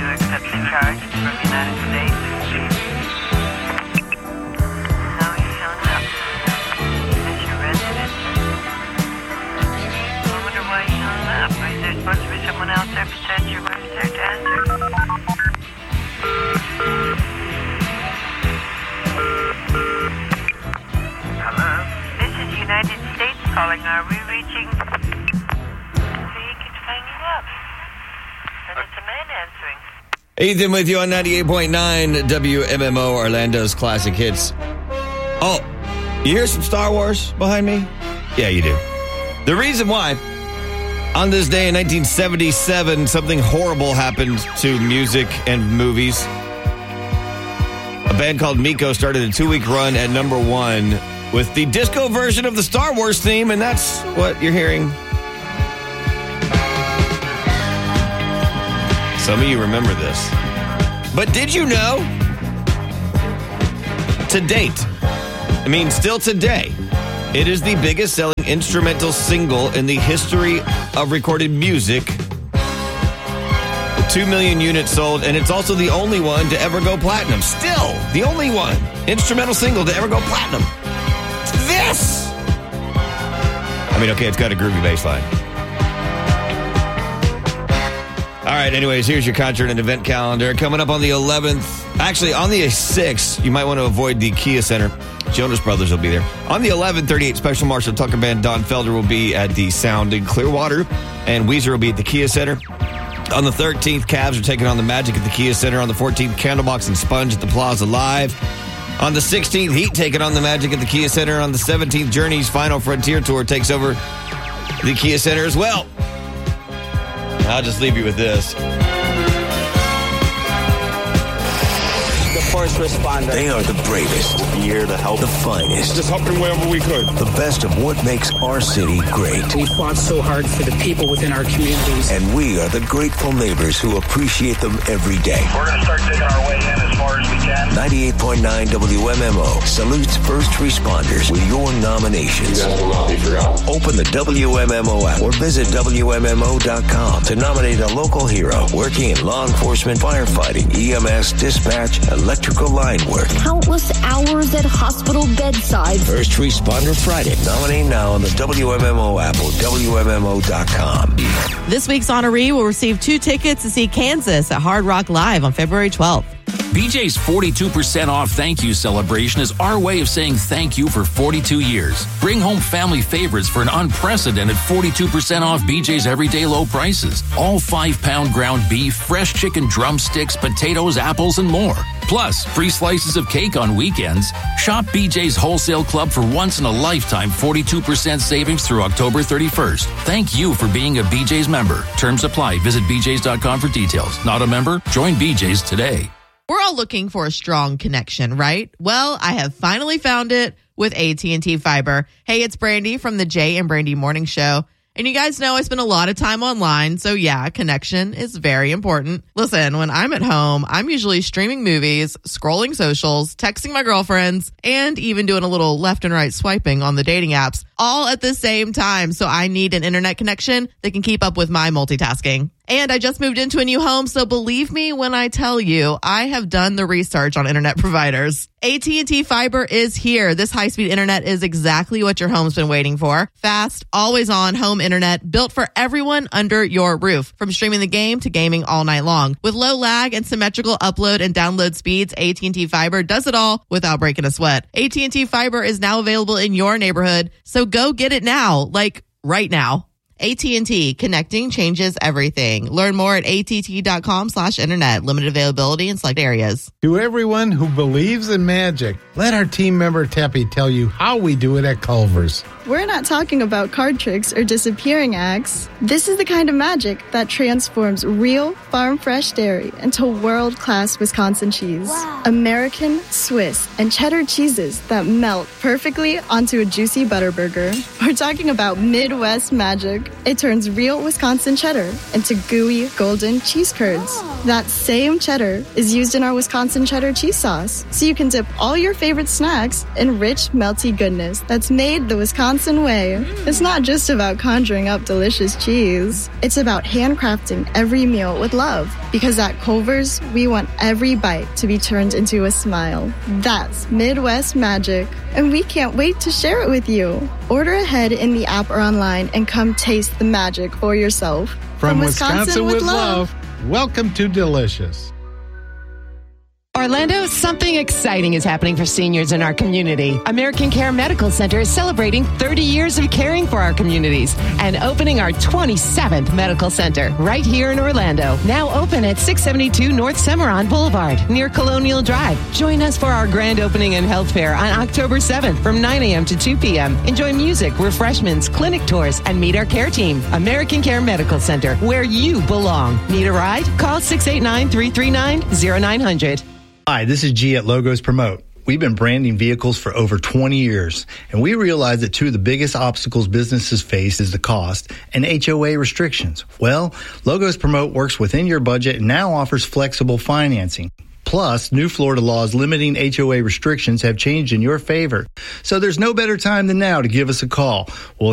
accept the charge from the United States? No, he hung up. Is your resident? I wonder why he hung up. Is there supposed to be someone else there besides your wife there to answer? Hello? This is the United States calling. Are we reaching? So you can hang it up. And it's a man answering. Ethan with you on 98.9 WMMO, Orlando's Classic Hits. Oh, you hear some Star Wars behind me? Yeah, you do. The reason why, on this day in 1977, something horrible happened to music and movies. A band called Miko started a 2-week run at number 1 with the disco version of the Star Wars theme, and that's what you're hearing. Some of you remember this. But did you know? To date, still today, it is the biggest selling instrumental single in the history of recorded music. 2 million units sold, and it's also the only one to ever go platinum. Still, the only one instrumental single to ever go platinum. This! Okay, it's got a groovy bass line. All right, anyways, here's your concert and event calendar. Coming up on the 11th, actually on the 6th, you might want to avoid the Kia Center. Jonas Brothers will be there. On the 11th, 38 Special Marshal Tucker Band, Don Felder will be at the Sound in Clearwater, and Weezer will be at the Kia Center. On the 13th, Cavs are taking on the Magic at the Kia Center. On the 14th, Candlebox and Sponge at the Plaza Live. On the 16th, Heat taking on the Magic at the Kia Center. On the 17th, Journey's Final Frontier Tour takes over the Kia Center as well. I'll just leave you with this. The first responder. They are the bravest. Here to help. The finest. Just helping wherever we could. The best of what makes our city great. We fought so hard for the people within our communities. And we are the grateful neighbors who appreciate them every day. We're going to start digging our way in as far as we can. 98.9 WMMO salutes first responders with your nominations. You guys will not be forgotten. Open the WMMO app or visit WMMO.com to nominate a local hero working in law enforcement, firefighting, EMS, dispatch, electrical line work. Countless hours at hospital bedside. First Responder Friday. Nominate now on the WMMO app or WMMO.com. This week's honoree will receive 2 tickets to see Kansas at Hard Rock Live on February 12th. BJ's 42% off thank you celebration is our way of saying thank you for 42 years. Bring home family favorites for an unprecedented 42% off BJ's everyday low prices. All 5-pound ground beef, fresh chicken drumsticks, potatoes, apples, and more. Plus, free slices of cake on weekends. Shop BJ's Wholesale Club for once-in-a-lifetime 42% savings through October 31st. Thank you for being a BJ's member. Terms apply. Visit bjs.com for details. Not a member? Join BJ's today. We're all looking for a strong connection, right? Well, I have finally found it with AT&T Fiber. Hey, it's Brandy from the Jay and Brandy Morning Show. And you guys know I spend a lot of time online, so yeah, connection is very important. Listen, when I'm at home, I'm usually streaming movies, scrolling socials, texting my girlfriends, and even doing a little left and right swiping on the dating apps, all at the same time. So I need an internet connection that can keep up with my multitasking. And I just moved into a new home, so believe me when I tell you, I have done the research on internet providers. AT&T Fiber is here. This high-speed internet is exactly what your home's been waiting for. Fast, always-on home internet built for everyone under your roof. From streaming the game to gaming all night long. With low lag and symmetrical upload and download speeds, AT&T Fiber does it all without breaking a sweat. AT&T Fiber is now available in your neighborhood, so go get it now, like right now. AT&T, connecting changes everything. Learn more at att.com/internet. Limited availability in select areas. To everyone who believes in magic, let our team member Teppy tell you how we do it at Culver's. We're not talking about card tricks or disappearing acts. This is the kind of magic that transforms real farm-fresh dairy into world-class Wisconsin cheese. Wow. American, Swiss, and cheddar cheeses that melt perfectly onto a juicy butter burger. We're talking about Midwest magic. It turns real Wisconsin cheddar into gooey, golden cheese curds. That same cheddar is used in our Wisconsin cheddar cheese sauce, so you can dip all your favorite snacks in rich, melty goodness that's made the Wisconsin way. It's not just about conjuring up delicious cheese. It's about handcrafting every meal with love, because at Culver's, we want every bite to be turned into a smile. That's Midwest magic, and we can't wait to share it with you. Order ahead in the app or online and come taste the magic for yourself. From Wisconsin with love, welcome to Delicious. Orlando, something exciting is happening for seniors in our community. American Care Medical Center is celebrating 30 years of caring for our communities and opening our 27th medical center right here in Orlando. Now open at 672 North Cimarron Boulevard near Colonial Drive. Join us for our grand opening and health fair on October 7th from 9 a.m. to 2 p.m. Enjoy music, refreshments, clinic tours, and meet our care team. American Care Medical Center, where you belong. Need a ride? Call 689-339-0900. Hi, this is G at Logos Promote. We've been branding vehicles for over 20 years, and we realize that two of the biggest obstacles businesses face is the cost and HOA restrictions. Well, Logos Promote works within your budget and now offers flexible financing. Plus, new Florida laws limiting HOA restrictions have changed in your favor. So there's no better time than now to give us a call. We'll